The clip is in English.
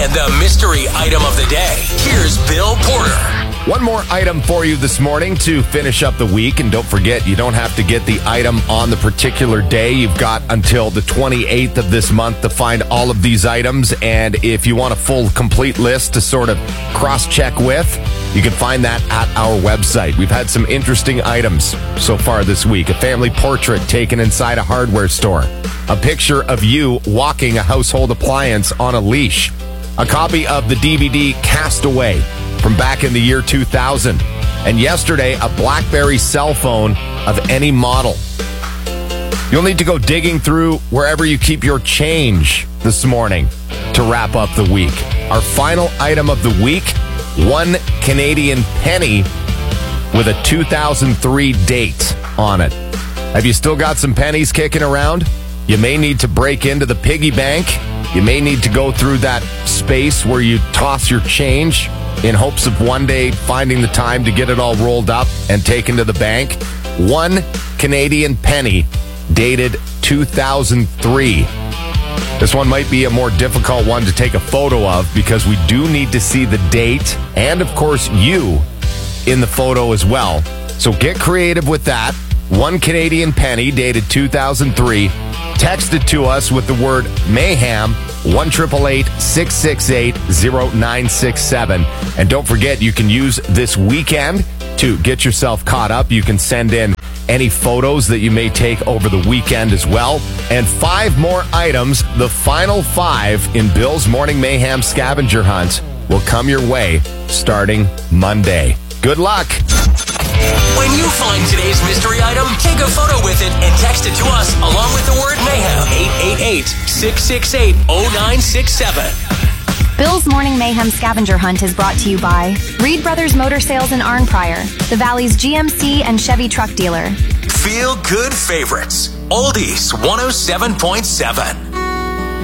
And the mystery item of the day. Here's Bill Porter. One more item for you this morning to finish up the week. And don't forget, you don't have to get the item on the particular day. You've got until the 28th of this month to find all of these items. And if you want a full, complete list to sort of cross-check with, you can find that at our website. We've had some interesting items so far this week. A family portrait taken inside a hardware store. A picture of you walking a household appliance on a leash. A copy of the DVD Castaway from back in the year 2000. And yesterday, a BlackBerry cell phone of any model. You'll need to go digging through wherever you keep your change this morning to wrap up the week. Our final item of the week, one Canadian penny with a 2003 date on it. Have you still got some pennies kicking around? You may need to break into the piggy bank. You may need to go through that space where you toss your change in hopes of one day finding the time to get it all rolled up and taken to the bank. One Canadian penny dated 2003. This one might be a more difficult one to take a photo of because we do need to see the date and, of course, you in the photo as well. So get creative with that. One Canadian penny dated 2003. Text it to us with the word Mayhem, 1-888-668-0967. And don't forget, you can use this weekend to get yourself caught up. You can send in any photos that you may take over the weekend as well. And 5 more items, the final 5 in Bill's Morning Mayhem scavenger hunt, will come your way starting Monday. Good luck. When you find today's mystery item, take a photo with it and text it to us along with the word Mayhem. 888-668-0967. Bill's Morning Mayhem Scavenger Hunt is brought to you by Reed Brothers Motor Sales in Arnprior, the Valley's GMC and Chevy truck dealer. Feel Good Favorites. Oldies 107.7.